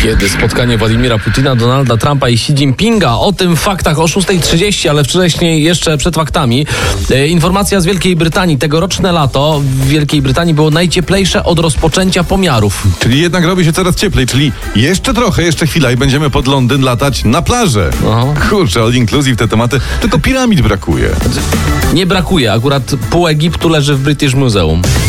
Kiedy spotkanie Władimira Putina, Donalda Trumpa i Xi Jinpinga? O tym w faktach o 6:30, ale wcześniej jeszcze przed faktami. Informacja z Wielkiej Brytanii. Tegoroczne lato w Wielkiej Brytanii było najcieplejsze od rozpoczęcia pomiarów. Czyli jednak robi się coraz cieplej, czyli jeszcze trochę, jeszcze chwila i będziemy pod Londyn latać na plażę. Aha. Kurczę, all inclusive te tematy, tylko piramid brakuje. Nie brakuje. Akurat pół Egiptu leży w British Museum.